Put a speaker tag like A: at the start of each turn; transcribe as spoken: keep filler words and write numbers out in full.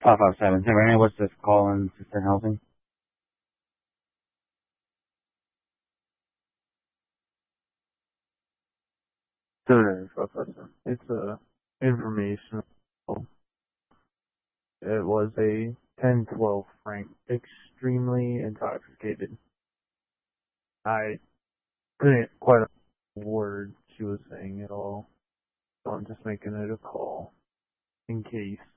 A: five five seven. Hey, what's this call in sister housing?
B: Sure, Professor. It's a information. It was a ten twelve Frank, extremely intoxicated. I couldn't quite understand a word she was saying at all, so I'm just making it a call in case